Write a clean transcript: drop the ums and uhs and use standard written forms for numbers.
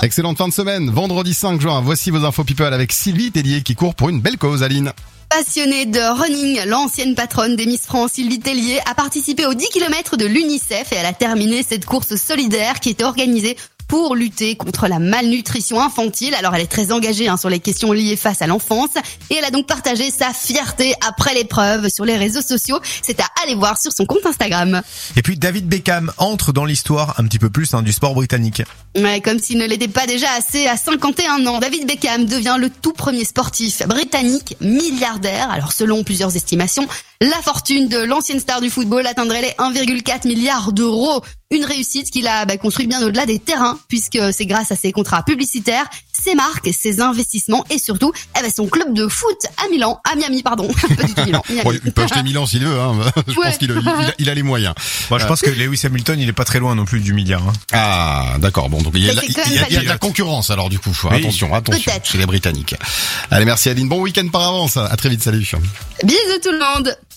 Excellente fin de semaine, vendredi 5 juin. Voici vos infos people avec Sylvie Tellier qui court pour une belle cause, Aline. Passionnée de running, l'ancienne patronne des Miss France, Sylvie Tellier, a participé aux 10 km de l'UNICEF et elle a terminé cette course solidaire qui était organisée pour lutter contre la malnutrition infantile. Alors elle est très engagée sur les questions liées face à l'enfance et elle a donc partagé sa fierté après l'épreuve sur les réseaux sociaux. C'est à aller voir sur son compte Instagram. Et puis David Beckham entre dans l'histoire un petit peu plus du sport britannique. Ouais, comme s'il ne l'était pas déjà assez, à 51 ans, David Beckham devient le tout premier sportif britannique milliardaire. Alors selon plusieurs estimations, la fortune de l'ancienne star du football atteindrait les 1,4 milliard d'euros. Une réussite qu'il a construit bien au-delà des terrains, puisque c'est grâce à ses contrats publicitaires, ses marques, ses investissements et surtout son club de foot à Milan, à Miami, pardon. Pas du tout Milan, Miami. Ouais, il peut acheter Milan s'il veut, Je pense qu'il a les moyens. Bon, je pense que Lewis Hamilton, il est pas très loin non plus du milliard. Ah, d'accord. Bon, donc il y a de la concurrence alors du coup. Oui. Attention, chez les Britanniques. Allez, merci Aline. Bon week-end par avance. À très vite, salut. Bisous tout le monde.